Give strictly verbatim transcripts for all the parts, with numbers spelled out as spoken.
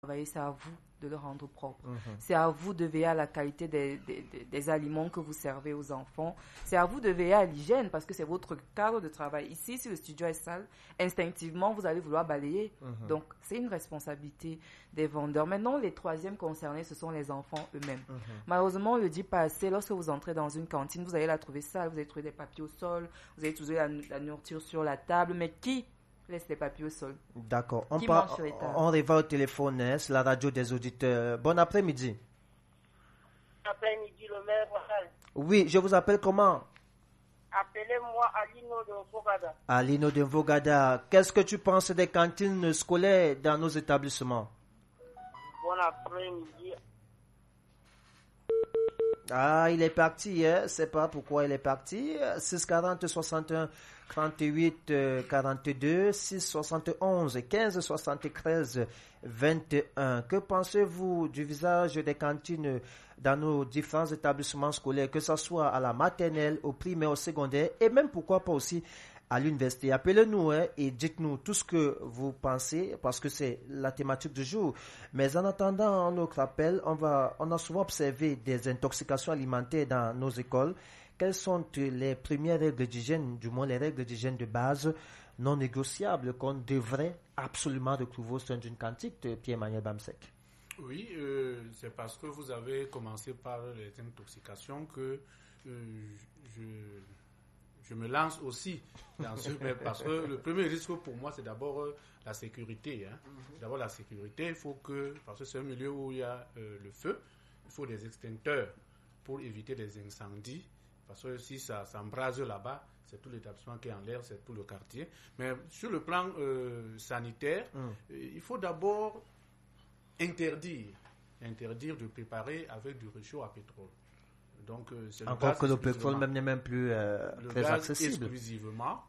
travailler, c'est à vous de le rendre propre. Mm-hmm. C'est à vous de veiller à la qualité des, des, des, des aliments que vous servez aux enfants. C'est à vous de veiller à l'hygiène parce que c'est votre cadre de travail. Ici, si le studio est sale, instinctivement, vous allez vouloir balayer. Mm-hmm. Donc, c'est une responsabilité des vendeurs. Maintenant, les troisièmes concernés, ce sont les enfants eux-mêmes. Mm-hmm. Malheureusement, on ne le dit pas assez. Lorsque vous entrez dans une cantine, vous allez la trouver sale, vous allez trouver des papiers au sol, vous allez trouver la, la nourriture sur la table. Mais qui laisse les papiers au sol? D'accord. On, Qui par, mange sur les tables? on revient au téléphone, hein, c'est la radio des auditeurs. Bon après-midi. Bon après-midi, le maire Royal. Oui, je vous appelle comment? Appelez-moi Alino de Vogada. Alino de Vogada. Qu'est-ce que tu penses des cantines scolaires dans nos établissements? Bon après-midi. Ah, il est parti, hein? C'est pas pourquoi il est parti. six quarante soixante et un trente-huit quarante-deux, six soixante et onze quinze soixante-treize vingt et un. Que pensez-vous du visage des cantines dans nos différents établissements scolaires, que ce soit à la maternelle, au primaire, au secondaire, et même pourquoi pas aussi à l'université? Appelez-nous hein, et dites-nous tout ce que vous pensez, parce que c'est la thématique du jour. Mais en attendant notre appel, on, va, on a souvent observé des intoxications alimentaires dans nos écoles. Quelles sont les premières règles d'hygiène, du moins les règles d'hygiène de base non négociables qu'on devrait absolument retrouver au sein d'une cantine, Pierre-Emmanuel Bamsek? Oui, euh, c'est parce que vous avez commencé par les intoxications que euh, je, je me lance aussi dans ce, parce que le premier risque pour moi, c'est d'abord euh, la sécurité. Hein. Mm-hmm. D'abord la sécurité, il faut que, parce que c'est un milieu où il y a euh, le feu, il faut des extincteurs pour éviter des incendies. Parce que si ça s'embrase là-bas, c'est tout l'établissement qui est en l'air, c'est tout le quartier. Mais sur le plan euh, sanitaire, mm. euh, il faut d'abord interdire, interdire de préparer avec du réchaud à pétrole. Donc, euh, c'est Encore le que le pétrole même n'est même plus euh, le très gaz accessible. Exclusivement,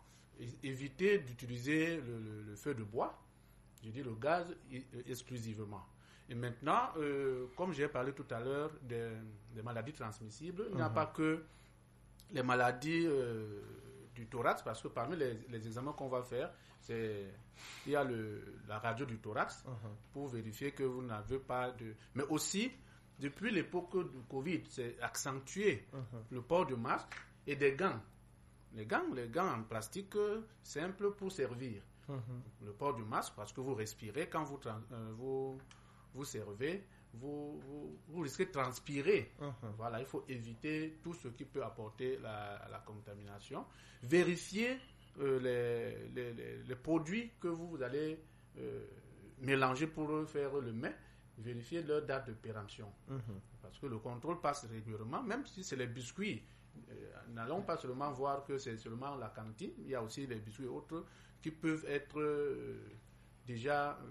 éviter d'utiliser le, le, le feu de bois, je dis le gaz exclusivement. Et maintenant, euh, comme j'ai parlé tout à l'heure des, des maladies transmissibles, il n'y a mm-hmm. pas que les maladies euh, du thorax, parce que parmi les, les examens qu'on va faire, c'est, il y a le, la radio du thorax uh-huh. pour vérifier que vous n'avez pas de... Mais aussi, depuis l'époque du Covid, c'est accentué uh-huh. le port de masque et des gants. Les gants, les gants en plastique simple pour servir. Uh-huh. Le port du masque, parce que vous respirez, quand vous, euh, vous, vous servez, Vous, vous, vous risquez de transpirer. Uh-huh. Voilà, il faut éviter tout ce qui peut apporter la, la contamination. Vérifier euh, les, les, les, les produits que vous, vous allez euh, mélanger pour faire le mets. Vérifier leur date de péremption. Uh-huh. Parce que le contrôle passe régulièrement, même si c'est les biscuits. Euh, n'allons pas seulement voir que c'est seulement la cantine. Il y a aussi les biscuits autres qui peuvent être euh, déjà... Euh,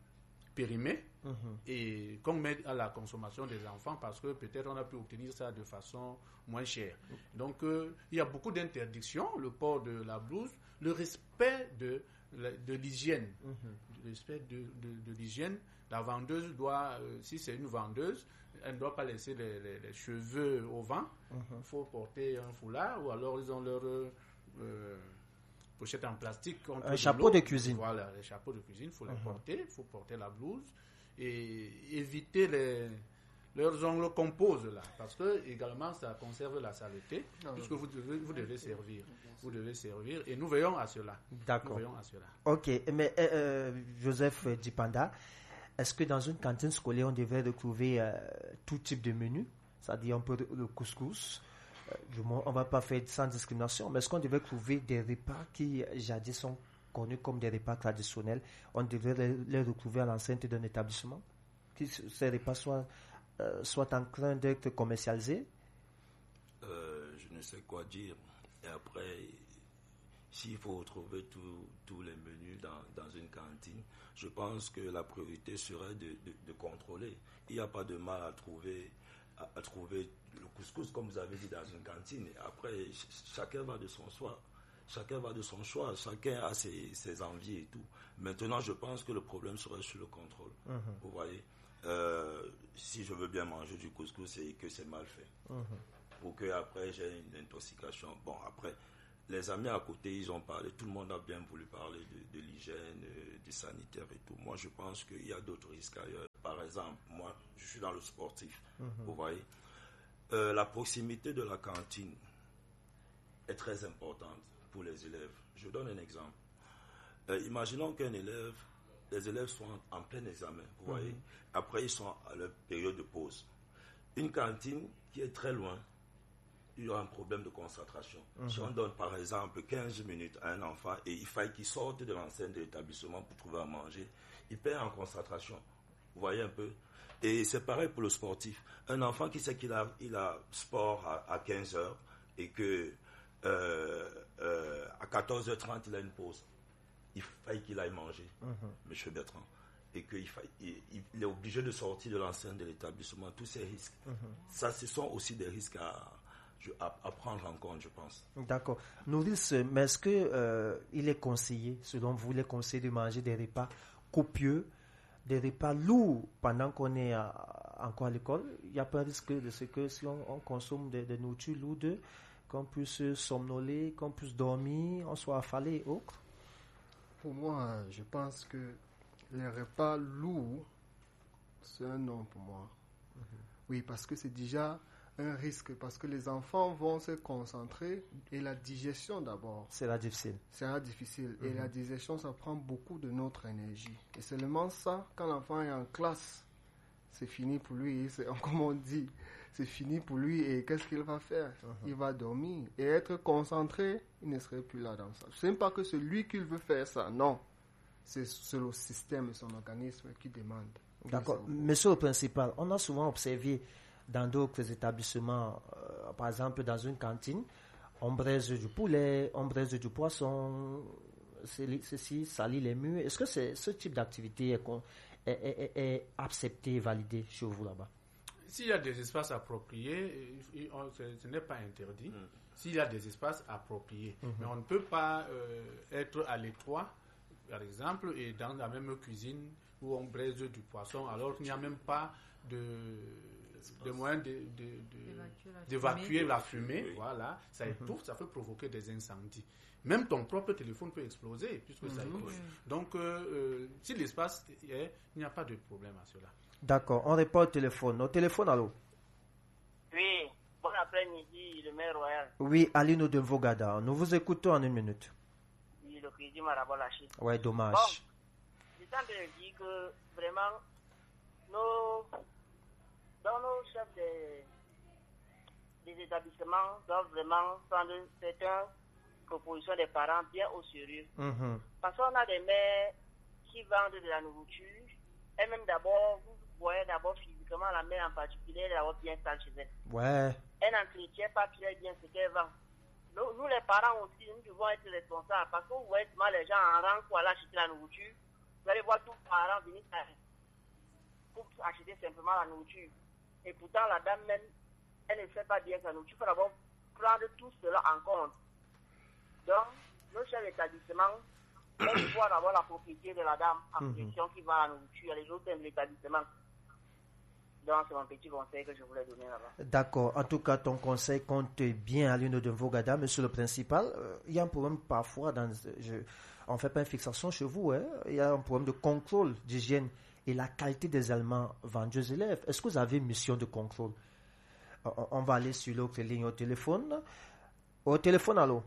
périmés uh-huh. et qu'on met à la consommation des enfants parce que peut-être on a pu obtenir ça de façon moins chère. Donc euh, il y a beaucoup d'interdictions, le port de la blouse, le respect de, de l'hygiène. Uh-huh. Le respect de, de, de l'hygiène. La vendeuse doit, euh, si c'est une vendeuse, elle ne doit pas laisser les, les, les cheveux au vent. Il uh-huh. faut porter un foulard ou alors ils ont leur... Euh, pochette en plastique. Un chapeau de cuisine. Voilà, les chapeaux de cuisine, il faut les uh-huh. porter, il faut porter la blouse et éviter les, leurs ongles qu'on pose là, parce que également ça conserve la saleté, non, puisque vous devez, vous devez servir, vous devez servir et nous veillons à cela. D'accord. Nous veillons à cela. Ok, mais euh, Joseph Dipanda, est-ce que dans une cantine scolaire on devrait retrouver euh, tout type de menu, c'est-à-dire un peu de, le couscous? On ne va pas faire sans discrimination, mais est-ce qu'on devait trouver des repas qui, jadis, sont connus comme des repas traditionnels, on devrait les, les retrouver à l'enceinte d'un établissement? Que ces repas soient, euh, soient en train d'être commercialisés? euh, Je ne sais quoi dire. Et après, s'il faut retrouver tous les menus dans, dans une cantine, je pense que la priorité serait de, de, de contrôler. Il n'y a pas de mal à trouver... À, à trouver le couscous, comme vous avez dit, dans une cantine. Après, ch- chacun va de son choix. Chacun va de son choix. Chacun a ses, ses envies et tout. Maintenant, je pense que le problème serait sur le contrôle. Uh-huh. Vous voyez, euh, si je veux bien manger du couscous, c'est que c'est mal fait. Uh-huh. Pour que après j'ai une intoxication. Bon, après, les amis à côté, ils ont parlé, tout le monde a bien voulu parler de, de l'hygiène, euh, du sanitaire et tout. Moi, je pense qu'il y a d'autres risques ailleurs. Par exemple, moi, je suis dans le sportif, mm-hmm. vous voyez. Euh, la proximité de la cantine est très importante pour les élèves. Je donne un exemple. Euh, imaginons qu'un élève, les élèves sont en, en plein examen, vous mm-hmm. voyez. Après, ils sont à leur période de pause. Une cantine qui est très loin, il y aura un problème de concentration. Mm-hmm. Si on donne par exemple quinze minutes à un enfant et il faille qu'il sorte de l'enceinte de l'établissement pour trouver à manger, il perd en concentration. Vous voyez un peu? Et c'est pareil pour le sportif. Un enfant qui sait qu'il a, il a sport à, à quinze heures et que euh, euh, à quatorze heures trente il a une pause, il faille qu'il aille manger, mm-hmm. Monsieur Bertrand. Et qu'il faille, il, il est obligé de sortir de l'enceinte de l'établissement. Tous ces risques. Mm-hmm. Ça, ce sont aussi des risques à... À, à prendre en compte, je pense. D'accord. Nourrice, mais est-ce que euh, il est conseillé, selon vous, il est conseillé de manger des repas copieux, des repas lourds pendant qu'on est à, encore à l'école? Il n'y a pas de risque de ce que si on, on consomme des, des nourritures lourdes, qu'on puisse somnoler, qu'on puisse dormir, on soit affalé et autres? Pour moi, je pense que les repas lourds, c'est un non pour moi. Mm-hmm. Oui, parce que c'est déjà un risque, parce que les enfants vont se concentrer et la digestion d'abord. C'est la difficile. C'est la difficile. Mm-hmm. Et la digestion, ça prend beaucoup de notre énergie. Et seulement ça, quand l'enfant est en classe, c'est fini pour lui. C'est, comme on dit, c'est fini pour lui. Et qu'est-ce qu'il va faire? Mm-hmm. Il va dormir. Et être concentré, il ne serait plus là dans ça. Ce n'est pas que c'est lui qui veut faire ça, non. C'est, c'est le système et son organisme qui demande. D'accord. Monsieur le principal, on a souvent observé dans d'autres établissements, euh, par exemple dans une cantine, on braise du poulet, on braise du poisson, ceci salit les murs. Est-ce que c'est, ce type d'activité est, est, est, est accepté et validé chez vous là-bas? S'il y a des espaces appropriés, ce n'est pas interdit. Mm. S'il y a des espaces appropriés. Mm-hmm. Mais on ne peut pas euh, être à l'étroit, par exemple, et dans la même cuisine où on braise du poisson, alors qu'il n'y a même pas de... de moyens de, de, de, d'évacuer la fumée, oui. Voilà, ça étouffe, mm-hmm. ça peut provoquer des incendies. Même ton propre téléphone peut exploser, puisque mm-hmm. ça étouffe. Oui. Donc, euh, euh, si l'espace est, il n'y a pas de problème à cela. D'accord, on répond au téléphone. Au téléphone, allô? Oui, bon après-midi, le maire royal. Oui, Alino de Vogada, nous vous écoutons en une minute. Oui, le crédit m'a d'abord lâché. Ouais, dommage. Bon, je suis en train de dire que vraiment, nos... dans nos chefs des, des établissements doivent vraiment prendre certaines propositions des parents bien au sérieux. Mm-hmm. Parce qu'on a des mères qui vendent de la nourriture, et même d'abord, vous voyez d'abord physiquement la mère en particulier, elle est d'abord bien sale chez elle. Ouais. Elle n'entretient pas très bien ce qu'elle vend. Nous, nous, les parents aussi, nous devons être responsables parce que vous voyez souvent les gens en rang pour aller acheter la nourriture. Vous allez voir tous les parents venir pour acheter simplement la nourriture. Et pourtant, la dame même, elle ne fait pas bien sa nourriture. Il faut d'abord prendre tout cela en compte. Donc, nos chefs d'établissement, on doit voir d'abord la propriété de la dame en question mm-hmm. qui vend la nourriture, les autres de l'établissement. Donc, c'est mon petit conseil que je voulais donner là-bas. D'accord. En tout cas, ton conseil compte bien à l'une de Vogada, monsieur le principal. Euh, il y a un problème parfois, dans, je, on ne fait pas une fixation chez vous, hein, il y a un problème de contrôle d'hygiène et la qualité des aliments vendus aux élèves. Est-ce que vous avez une mission de contrôle? On, on va aller sur l'autre ligne au téléphone. Au téléphone, allô?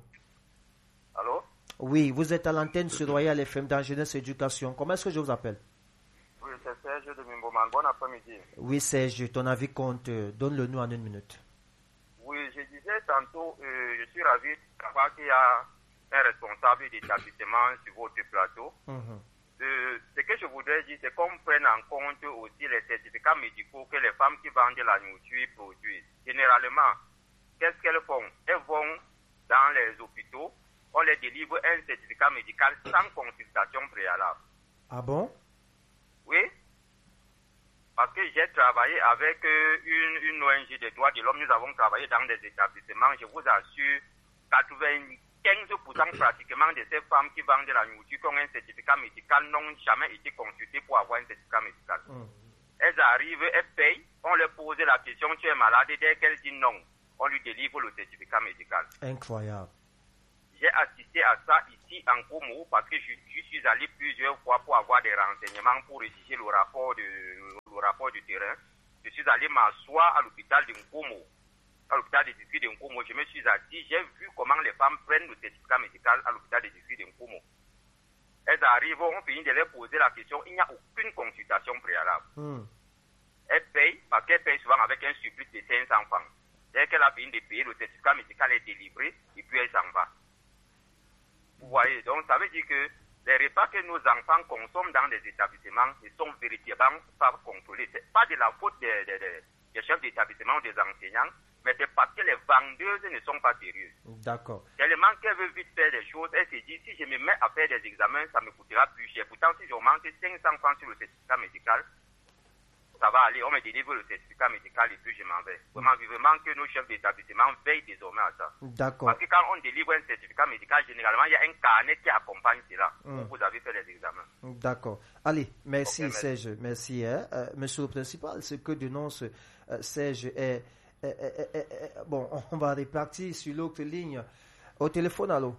Allô? Oui, vous êtes à l'antenne sur Royal F M dans Jeunesse et Éducation. Comment est-ce que je vous appelle? Oui, c'est Serge de Mimboman. Bon après-midi. Oui, Serge, ton avis compte. Donne-le-nous en une minute. Oui, je disais tantôt, euh, je suis ravi de savoir qu'il y a un responsable d'établissement sur votre plateau. Mm-hmm. Euh, ce que je voudrais dire, c'est qu'on prenne en compte aussi les certificats médicaux que les femmes qui vendent la nourriture produisent. Généralement, qu'est-ce qu'elles font? Elles vont dans les hôpitaux, on les délivre un certificat médical sans consultation préalable. Ah bon? Oui. Parce que j'ai travaillé avec une, une O N G des droits de l'homme, nous avons travaillé dans des établissements, je vous assure, quatre-vingt-quinze pour cent pratiquement de ces femmes qui vendent de la nourriture qui ont un certificat médical n'ont jamais été consultées pour avoir un certificat médical. Mm. Elles arrivent, elles payent, on leur pose la question, tu es malade, et dès qu'elles disent non, on lui délivre le certificat médical. Incroyable. j'ai assisté à ça ici en Congo parce que je, je suis allé plusieurs fois pour avoir des renseignements pour rédiger le rapport, de, le rapport du terrain. Je suis allé m'asseoir à l'hôpital de Nkomo, à l'hôpital des districts de Nkomo. Je me suis assis, j'ai vu comment les femmes prennent le certificat médical à l'hôpital des districts de Nkomo. Elles arrivent, on finit de leur poser la question, il n'y a aucune consultation préalable. Mm. Elles payent parce qu'elles payent souvent avec un surplus de cinq cents francs. Dès qu'elle a fini de payer, le certificat médical est délivré et puis elle s'en va. Vous voyez, donc ça veut dire que les repas que nos enfants consomment dans des établissements ne sont véritablement pas contrôlés. Ce n'est pas de la faute des, des, des, des chefs d'établissement ou des enseignants, mais c'est parce que les vendeuses ne sont pas sérieuses. D'accord. Tellement qu'elle veut vite faire des choses, elle se dit, si je me mets à faire des examens, ça me coûtera plus cher. Pourtant, si j'augmente cinq cents francs sur le certificat médical, ça va aller, on me délivre le certificat médical et puis je m'en vais. Vraiment, vivement que nos chefs d'établissement veillent désormais à ça. D'accord. Parce que quand on délivre un certificat médical, généralement, il y a un carnet qui accompagne cela. Mm. Vous avez fait les examens. D'accord. Allez, merci, okay, merci. Serge. Merci. Hein. Euh, monsieur le principal, ce que dénonce euh, Serge est, est, est, est, est, est... Bon, on va repartir sur l'autre ligne. Au téléphone, allô?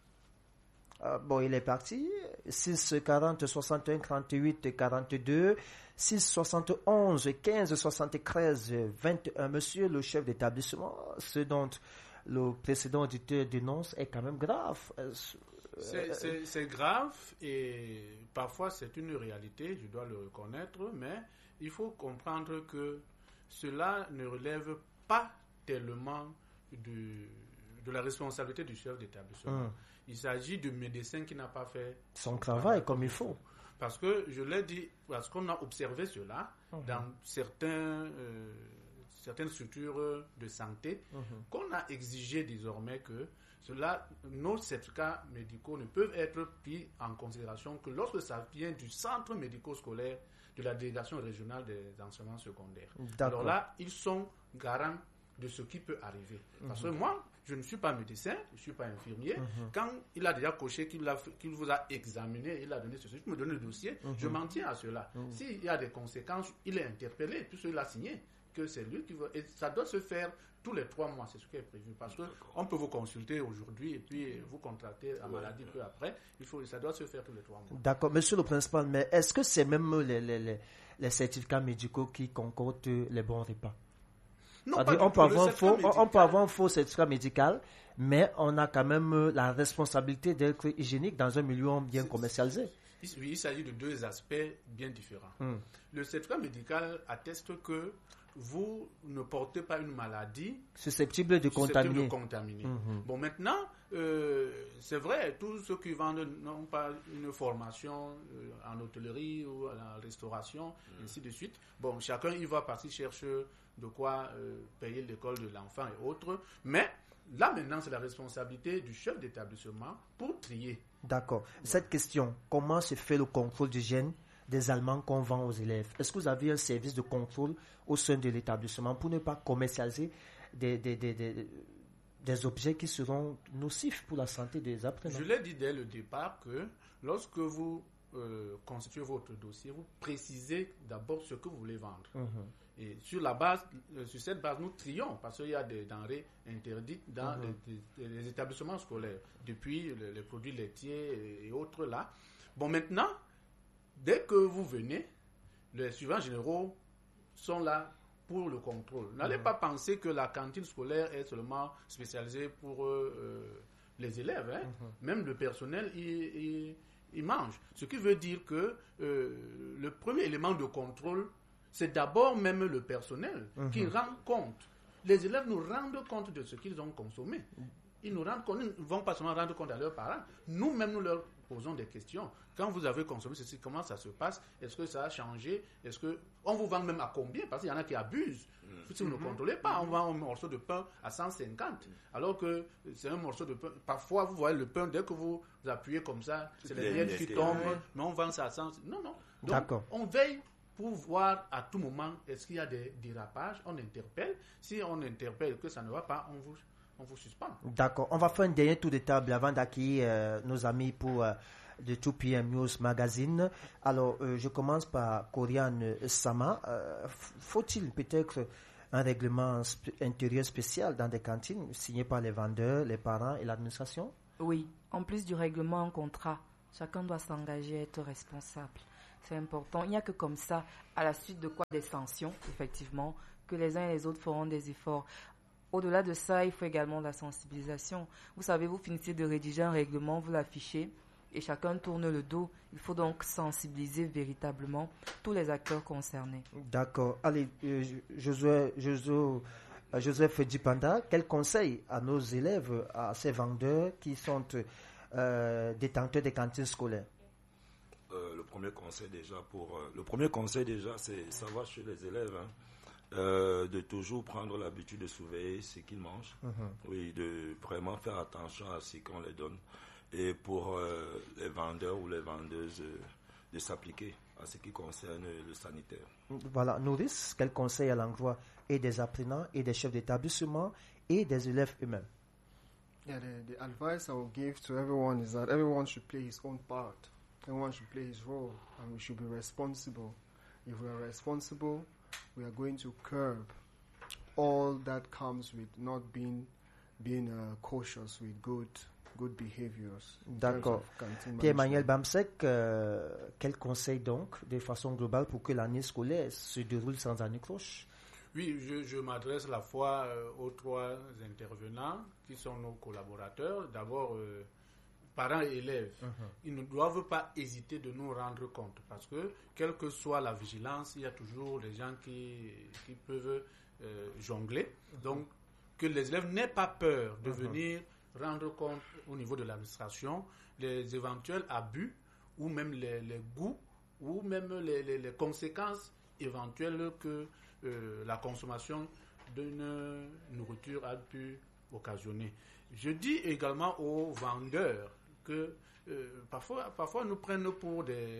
Euh, bon, il est parti. six quarante soixante-et-un trente-huit quarante-deux. six soixante et onze quinze soixante-treize vingt et un. Monsieur le chef d'établissement, ce dont le précédent auditeur dénonce est quand même grave. C'est, c'est, c'est grave et parfois c'est une réalité, je dois le reconnaître, mais il faut comprendre que cela ne relève pas tellement de, de la responsabilité du chef d'établissement. Hum. Il s'agit du médecin qui n'a pas fait son, son travail, travail comme il faut. Parce que, je l'ai dit, parce qu'on a observé cela mmh. dans certains, euh, certaines structures de santé, mmh. qu'on a exigé désormais que cela, nos certificats médicaux ne peuvent être pris en considération que lorsque ça vient du centre médico-scolaire de la délégation régionale des enseignements secondaires. D'accord. Alors là, ils sont garants de ce qui peut arriver. Parce mmh. que moi, je ne suis pas médecin, je ne suis pas infirmier. Mmh. Quand il a déjà coché qu'il, a, qu'il vous a examiné, il a donné ceci, je me donne le dossier, mmh. je m'en tiens à cela. Mmh. S'il y a des conséquences, il est interpellé, puisqu'il a signé que c'est lui qui veut. Et ça doit se faire tous les trois mois, c'est ce qui est prévu. Parce qu'on peut vous consulter aujourd'hui et puis vous contracter la maladie peu après. Il faut, ça doit se faire tous les trois mois. D'accord, monsieur le principal, mais est-ce que c'est même les, les, les, les certificats médicaux qui concordent les bons repas? Non, dire, on, peut avoir faux, on peut avoir un faux certificat médical, mais on a quand même la responsabilité d'être hygiénique dans un milieu bien c'est, commercialisé. Oui, il s'agit de deux aspects bien différents. Hum. Le certificat médical atteste que vous ne portez pas une maladie susceptible de contaminer. De contaminer. Hum. Bon, maintenant, euh, c'est vrai, tous ceux qui vendent n'ont pas une formation euh, en hôtellerie ou en restauration, hum. ainsi de suite. Bon, chacun il va partir chercher de quoi euh, payer l'école de l'enfant et autres. Mais là, maintenant, c'est la responsabilité du chef d'établissement pour trier. D'accord. Cette question, comment se fait le contrôle d'hygiène des aliments qu'on vend aux élèves? Est-ce que vous avez un service de contrôle au sein de l'établissement pour ne pas commercialiser des, des, des, des, des objets qui seront nocifs pour la santé des apprenants? Je l'ai dit dès le départ que lorsque vous euh, constituez votre dossier, vous précisez d'abord ce que vous voulez vendre. Mm-hmm. Et sur la base, euh, sur cette base, nous trions parce qu'il y a des denrées interdites dans mm-hmm. les, les, les établissements scolaires, depuis les, les produits laitiers et, et autres là. Bon, maintenant, dès que vous venez, les suivants généraux sont là pour le contrôle. N'allez mm-hmm. pas penser que la cantine scolaire est seulement spécialisée pour euh, les élèves. Hein. Mm-hmm. Même le personnel, il, il, il mange. Ce qui veut dire que euh, le premier élément de contrôle, c'est d'abord même le personnel mmh. qui rend compte. Les élèves nous rendent compte de ce qu'ils ont consommé. Ils nous rendent compte, ils ne vont pas seulement rendre compte à leurs parents. Nous-mêmes, nous leur posons des questions. Quand vous avez consommé ceci, comment ça se passe? Est-ce que ça a changé? Est-ce que on vous vend même à combien? Parce qu'il y en a qui abusent. Mmh. Si vous mmh. ne contrôlez pas, on vend un morceau de pain à cent cinquante. Mmh. Alors que c'est un morceau de pain. Parfois, vous voyez le pain, dès que vous, vous appuyez comme ça, c'est les miettes qui tombent. Ouais. Mais on vend ça à cent. Non, non. Donc, d'accord. On veille pour voir à tout moment est-ce qu'il y a des dérapages, on interpelle. Si on interpelle que ça ne va pas, on vous, on vous suspend. D'accord. On va faire un dernier tour de table avant d'accueillir euh, nos amis pour euh, le deux P M News Magazine. Alors, euh, je commence par Koriane Sama. Euh, faut-il peut-être un règlement sp- intérieur spécial dans des cantines signé par les vendeurs, les parents et l'administration? Oui, en plus du règlement en contrat, chacun doit s'engager à être responsable. C'est important. Il n'y a que comme ça, à la suite de quoi des sanctions, effectivement, que les uns et les autres feront des efforts. Au-delà de ça, il faut également de la sensibilisation. Vous savez, vous finissez de rédiger un règlement, vous l'affichez, et chacun tourne le dos. Il faut donc sensibiliser véritablement tous les acteurs concernés. D'accord. Allez, euh, Josué, Josué, Joseph Djipanda, quel conseil à nos élèves, à ces vendeurs qui sont euh, détenteurs des cantines scolaires? euh, Le premier conseil déjà, pour, euh, le premier conseil déjà, c'est savoir chez les élèves, hein, euh, de toujours prendre l'habitude de surveiller ce qu'ils mangent. Mm-hmm. Oui, de vraiment faire attention à ce qu'on les donne. Et pour euh, les vendeurs ou les vendeuses, euh, de s'appliquer à ce qui concerne le sanitaire. Voilà, Nourrice, quel conseil à l'endroit et des apprenants et des chefs d'établissement et des élèves eux-mêmes? Yeah, the, the advice I will give to everyone is that everyone should play his own part. Everyone should play his role, and we should be responsible. If we are responsible, we are going to curb all that comes with not being being uh, cautious with good good behaviors. D'accord. Pierre-Emmanuel Bamsek, euh, quel conseil donc, de façon globale, pour que l'année scolaire se déroule sans anicroche? Oui, je, je m'adresse à la fois euh, aux trois intervenants qui sont nos collaborateurs. D'abord, euh, parents et élèves. Uh-huh. Ils ne doivent pas hésiter de nous rendre compte parce que, quelle que soit la vigilance, il y a toujours des gens qui, qui peuvent euh, jongler. Uh-huh. Donc, que les élèves n'aient pas peur de uh-huh. venir rendre compte au niveau de l'administration des éventuels abus ou même les, les goûts ou même les, les, les conséquences éventuelles que euh, la consommation d'une nourriture a pu occasionner. Je dis également aux vendeurs que euh, parfois, parfois nous prennent pour des,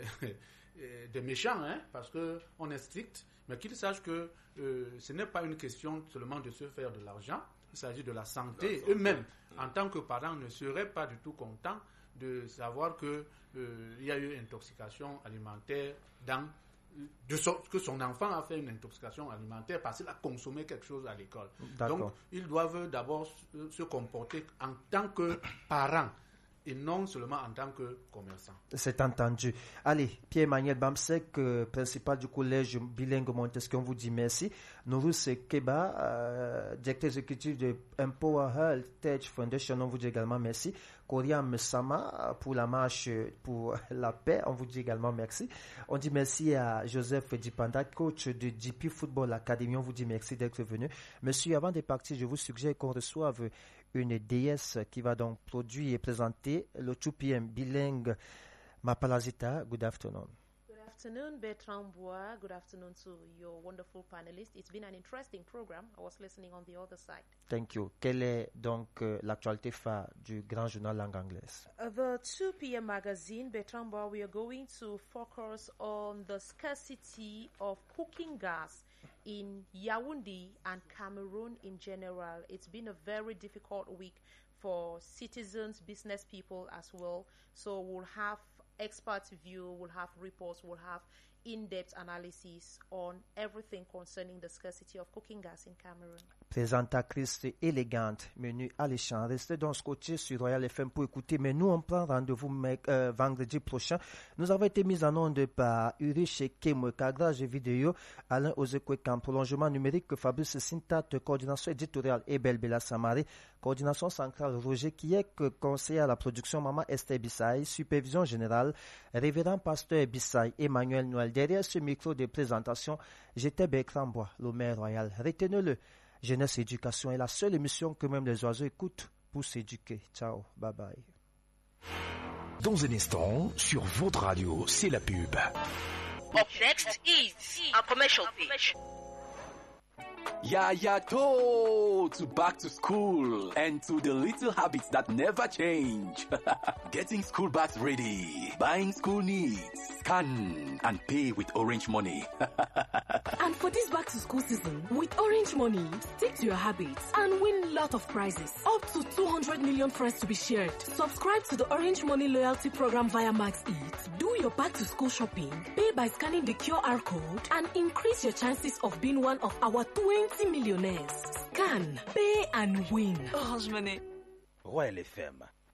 des méchants, hein, parce qu'on est strict, mais qu'ils sachent que euh, ce n'est pas une question seulement de se faire de l'argent. Il s'agit de la santé. La eux-mêmes, en tant que parents, ne seraient pas du tout contents de savoir qu'il euh, y a eu intoxication alimentaire dans, de sorte que son enfant a fait une intoxication alimentaire parce qu'il a consommé quelque chose à l'école. D'accord. Donc, ils doivent d'abord se, se comporter en tant que parents et non seulement en tant que commerçant. C'est entendu. Allez, Pierre-Emmanuel Bamsek, euh, principal du collège bilingue Montesquieu, on vous dit merci. Nourous Keba, euh, directeur exécutif de Empower Health Tech Foundation, on vous dit également merci. Koriam Sama, pour la marche pour la paix, on vous dit également merci. On dit merci à Joseph Djipanda, coach de J P Football Academy, on vous dit merci d'être venu. Monsieur, avant de partir, je vous suggère qu'on reçoive une déesse qui va donc produire et présenter le deux P M bilingue Mapalazita. Good afternoon. Good afternoon, Bertrand Bois. Good afternoon to your wonderful panelists. It's been an interesting program. I was listening on the other side. Thank you. Quelle est donc euh, l'actualité phare du grand journal langue anglaise? Uh, the two P M magazine, Bertrand Bois, we are going to focus on the scarcity of cooking gas in Yaoundé and Cameroon in general. It's been a very difficult week for citizens, business people as well. So we'll have experts' view, we'll have reports, we'll have in-depth analysis on everything concerning the scarcity of cooking gas in Cameroon. Présentatrice élégante, menu alléchant. Restez donc scotché sur Royal F M pour écouter. Mais nous, on prend rendez-vous euh, vendredi prochain. Nous avons été mis en onde par Urish Kemwe, cadrage vidéo, Alain Ozekwekam, prolongement numérique, Fabrice Sintat, coordination éditoriale, Ebel Bella Samari, coordination centrale, Roger Kiek, conseiller à la production, Maman Esther Bissaï, supervision générale, révérend pasteur Bissaï, Emmanuel Noël. Derrière ce micro de présentation, j'étais Bertrand Bois, le maire royal. Retenez-le. Jeunesse Éducation est la seule émission que même les oiseaux écoutent pour s'éduquer. Ciao, bye bye. Dans un instant, sur votre radio, c'est la pub. Up next is a commercial pitch. Yeah, yeah, to, to back to school and to the little habits that never change. Getting school bags ready, buying school needs, scan and pay with Orange Money. And for this back to school season, with Orange Money, stick to your habits and win lot of prizes. Up to two hundred million friends to be shared. Subscribe to the Orange Money loyalty program via Max Eat. Do your back to school shopping, pay by scanning the Q R code, and increase your chances of being one of our twenty millionaires. Scan, pay and win. Orange Money. Royal F M